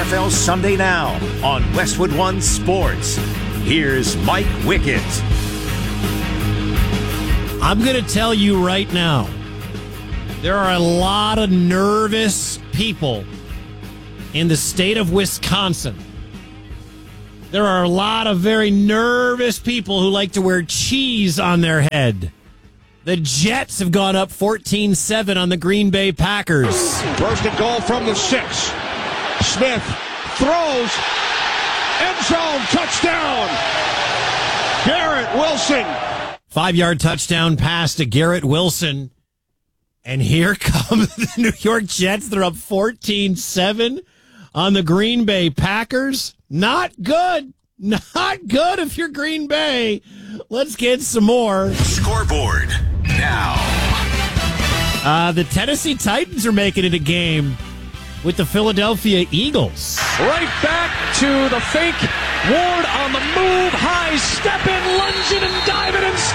NFL Sunday Now on Westwood One Sports. Here's Mike Wickett. I'm going to tell you right now, there are a lot of nervous people in the state of Wisconsin. There are a lot of very nervous people who like to wear cheese on their head. The Jets have gone up 14-7 on the Green Bay Packers. First and goal from the 6. Smith throws. End zone. Touchdown. Garrett Wilson. 5-yard touchdown pass to Garrett Wilson. And here come the New York Jets. They're up 14-7 on the Green Bay Packers. Not good. Not good if you're Green Bay. Let's get some more. Scoreboard now. The Tennessee Titans are making it a game with the Philadelphia Eagles. Right back to the fake. Ward on the move. High stepping, lunging and diving and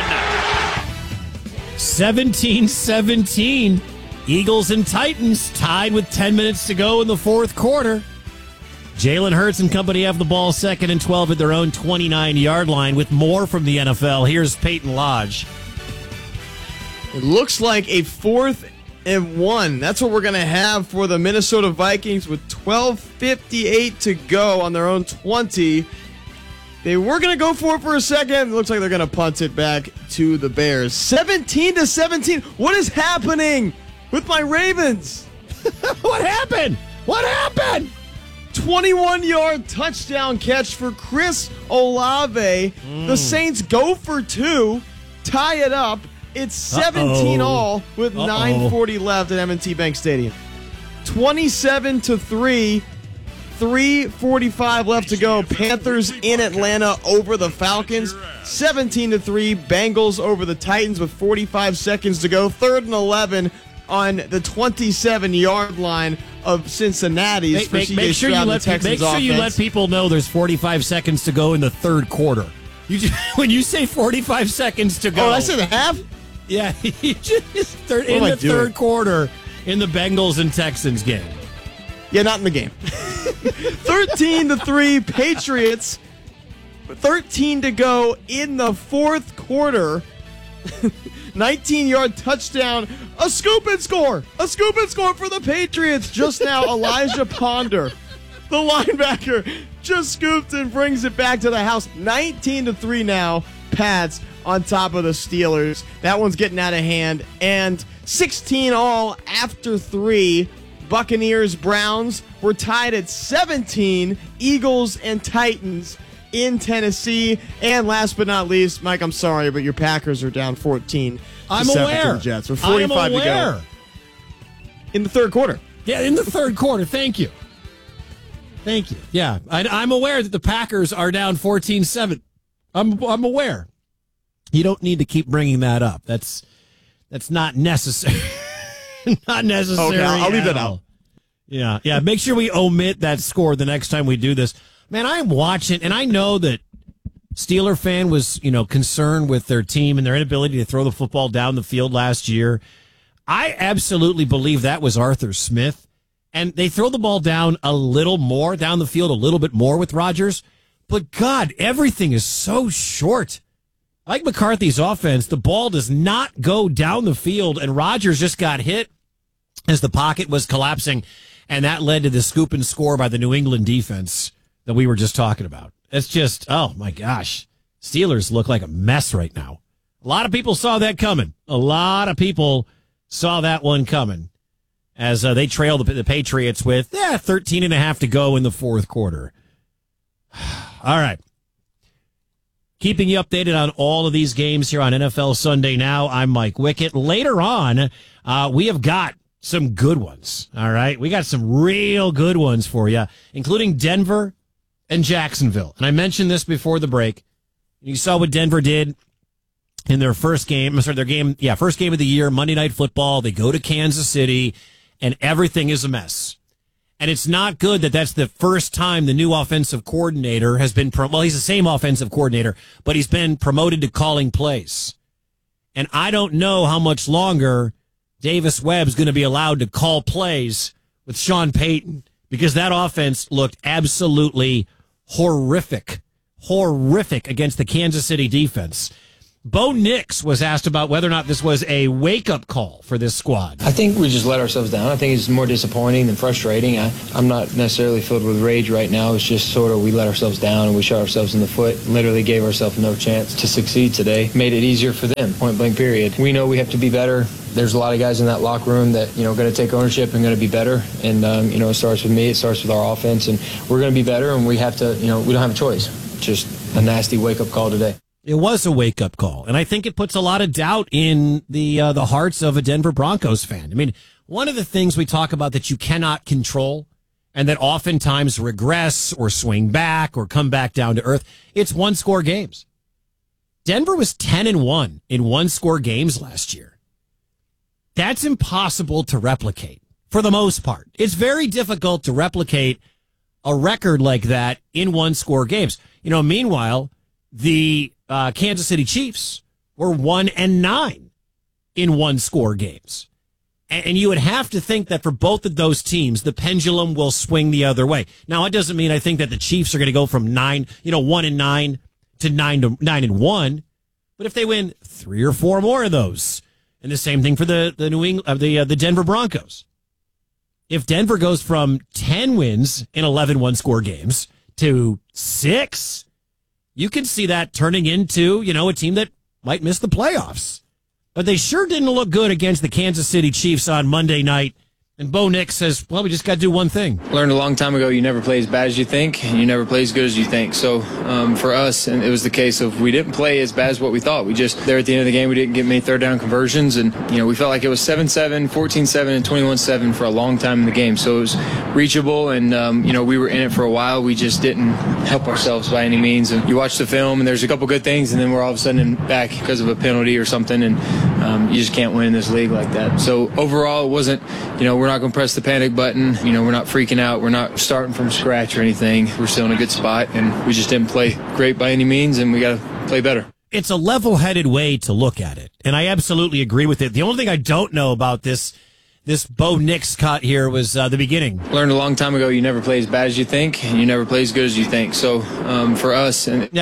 scoring. 17-17. Eagles and Titans tied with 10 minutes to go in the fourth quarter. Jalen Hurts and company have the ball 2nd and 12 at their own 29-yard line. With more from the NFL, here's Peyton Lodge. It looks like a 4th and 1. That's what we're going to have for the Minnesota Vikings with 12:58 to go on their own 20. They were going to go for it for a second. It looks like they're going to punt it back to the Bears. 17-17. What is happening with my Ravens? What happened? What happened? 21-yard touchdown catch for Chris Olave. The Saints go for 2, tie it up. It's 17 all with 9:40 left at M&T Bank Stadium. 27-3, 3:45 left to go. Panthers in Atlanta over the Falcons. 17-3, Bengals over the Titans with 45 seconds to go. 3rd and 11 on the 27-yard line of Cincinnati's. Make sure you let people know there's 45 seconds to go in the third quarter. When you say 45 seconds to go. Oh, I said a half? Yeah, in the third quarter in the Bengals and Texans game. Yeah, not in the game. 13-3 Patriots. 13 to go in the fourth quarter. 19-yard touchdown. A scoop and score. A scoop and score for the Patriots. Just now, Elijah Ponder, the linebacker, just scooped and brings it back to the house. 19-3 now. Pats on top of the Steelers. That one's getting out of hand. And 16 all after 3. Buccaneers, Browns were tied at 17. Eagles and Titans in Tennessee. And last but not least, Mike, I'm sorry, but your Packers are down 14. I'm aware. The Jets with 45 to go. In the third quarter. Yeah, in the third quarter. Thank you. Thank you. Yeah, I'm aware that the Packers are down 14-7. I'm aware. You don't need to keep bringing that up. That's not necessary. Not necessary. Okay, I'll leave that out. Yeah. Make sure we omit that score the next time we do this. Man, I'm watching, and I know that Steeler fan was, concerned with their team and their inability to throw the football down the field last year. I absolutely believe that was Arthur Smith. And they throw the ball down a little more, down the field a little bit more with Rodgers. But, God, everything is so short. Like McCarthy's offense, the ball does not go down the field, and Rodgers just got hit as the pocket was collapsing, and that led to the scoop and score by the New England defense that we were just talking about. It's just, oh, my gosh. Steelers look like a mess right now. A lot of people saw that coming. A lot of people saw that one coming as they trailed the Patriots with 13 and a half to go in the fourth quarter. All right. Keeping you updated on all of these games here on NFL Sunday Now. I'm Mike Wickett. Later on, we have got some good ones. All right. We got some real good ones for you, including Denver and Jacksonville. And I mentioned this before the break. You saw what Denver did in their first game. First game of the year, Monday Night Football. They go to Kansas City, and everything is a mess. And it's not good that that's the first time the new offensive coordinator has been, he's the same offensive coordinator, but he's been promoted to calling plays. And I don't know how much longer Davis Webb's going to be allowed to call plays with Sean Payton because that offense looked absolutely horrific against the Kansas City defense. Bo Nix was asked about whether or not this was a wake-up call for this squad. I think we just let ourselves down. I think it's more disappointing than frustrating. I'm not necessarily filled with rage right now. It's just sort of we let ourselves down and we shot ourselves in the foot. Literally gave ourselves no chance to succeed today. Made it easier for them, point blank period. We know we have to be better. There's a lot of guys in that locker room that, going to take ownership and going to be better. And, it starts with me. It starts with our offense. And we're going to be better, and we have to, we don't have a choice. Just a nasty wake-up call today. It was a wake-up call, and I think it puts a lot of doubt in the hearts of a Denver Broncos fan. I mean, one of the things we talk about that you cannot control and that oftentimes regress or swing back or come back down to earth, it's one-score games. Denver was 10-1 in one-score games last year. That's impossible to replicate for the most part. It's very difficult to replicate a record like that in one-score games. Meanwhile, the Kansas City Chiefs were 1-9 in one-score games. And you would have to think that for both of those teams, the pendulum will swing the other way. Now, it doesn't mean I think that the Chiefs are going to go from 1-9 to 9-1. But if they win 3 or 4 more of those, and the same thing for the Denver Broncos. If Denver goes from 10 wins in 11 one-score games to 6, you can see that turning into, a team that might miss the playoffs. But they sure didn't look good against the Kansas City Chiefs on Monday night. And Bo Nix says, well, we just got to do one thing. Learned a long time ago, you never play as bad as you think, and you never play as good as you think. So for us, and it was the case of we didn't play as bad as what we thought. We just, there at the end of the game, we didn't get many third down conversions. And, we felt like it was 7-7, 14-7, and 21-7 for a long time in the game. So it was reachable, and, we were in it for a while. We just didn't help ourselves by any means. And you watch the film, and there's a couple good things, and then we're all of a sudden back because of a penalty or something, and you just can't win in this league like that. So overall, it wasn't, we're not going to press the panic button. We're not freaking out. We're not starting from scratch or anything. We're still in a good spot, and we just didn't play great by any means, and we got to play better. It's a level-headed way to look at it, and I absolutely agree with it. The only thing I don't know about this Bo Nix cut here was the beginning. Learned a long time ago, you never play as bad as you think, and you never play as good as you think. So for us...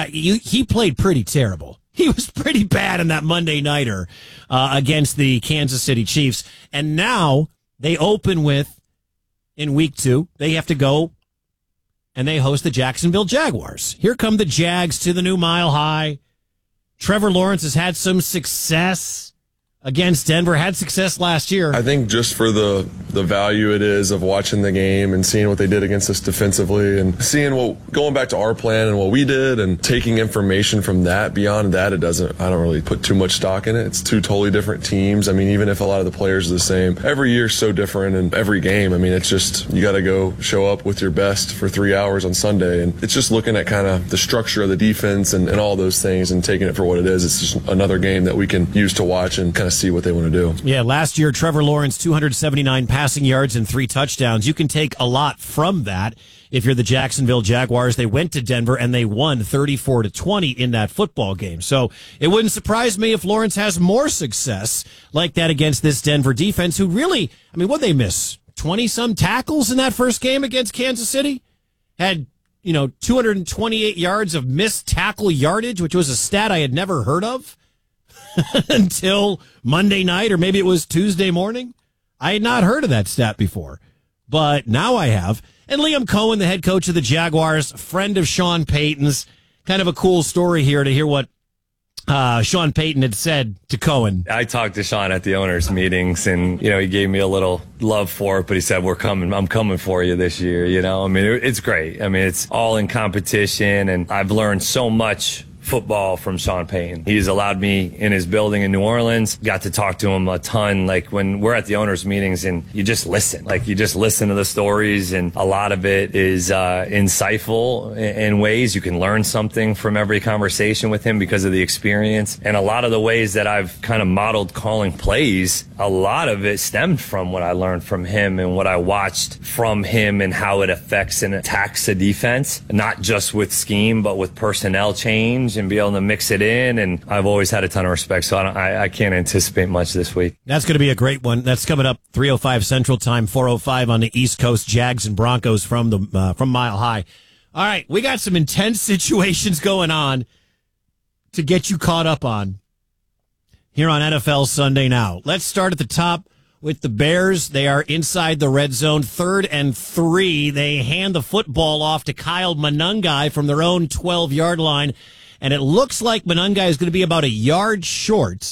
he played pretty terrible. He was pretty bad in that Monday nighter against the Kansas City Chiefs. And now they open with, in week 2, they have to go and they host the Jacksonville Jaguars. Here come the Jags to the new Mile High. Trevor Lawrence has had some success against Denver, had success last year. I think just for the value it is of watching the game and seeing what they did against us defensively and seeing going back to our plan and what we did and taking information from that. Beyond that, I don't really put too much stock in it. It's 2 totally different teams. I mean, even if a lot of the players are the same, every year's so different and every game. I mean, it's just, you got to go show up with your best for 3 hours on Sunday. And it's just looking at kind of the structure of the defense and all those things and taking it for what it is. It's just another game that we can use to watch and kind of see what they want to do. Yeah, last year, Trevor Lawrence, 279 passing yards and 3 touchdowns. You can take a lot from that. If you're the Jacksonville Jaguars, they went to Denver and they won 34-20 in that football game. So it wouldn't surprise me if Lawrence has more success like that against this Denver defense, who really, I mean, what'd they miss? 20-some tackles in that first game against Kansas City? Had 228 yards of missed tackle yardage, which was a stat I had never heard of until Monday night, or maybe it was Tuesday morning. I had not heard of that stat before, but now I have. And Liam Cohen, the head coach of the Jaguars, friend of Sean Payton's. Kind of a cool story here to hear what Sean Payton had said to Cohen. I talked to Sean at the owners' meetings, and he gave me a little love for it, but he said, I'm coming for you this year. I mean, it's great. I mean, it's all in competition, and I've learned so much football from Sean Payton. He's allowed me in his building in New Orleans, got to talk to him a ton. Like when we're at the owners' meetings and you just listen, to the stories, and a lot of it is insightful in ways. You can learn something from every conversation with him because of the experience. And a lot of the ways that I've kind of modeled calling plays, a lot of it stemmed from what I learned from him and what I watched from him and how it affects and attacks a defense, not just with scheme, but with personnel change challenge and be able to mix it in. And I've always had a ton of respect, so I can't anticipate much this week. That's going to be a great one. That's coming up 3:05 Central Time, 4:05 on the East Coast. Jags and Broncos from Mile High. All right, we got some intense situations going on to get you caught up on here on NFL Sunday Now. Let's start at the top with the Bears. They are inside the red zone, 3rd and 3. They hand the football off to Kyle Monangai from their own 12-yard line, and it looks like Monangai is going to be about a yard short.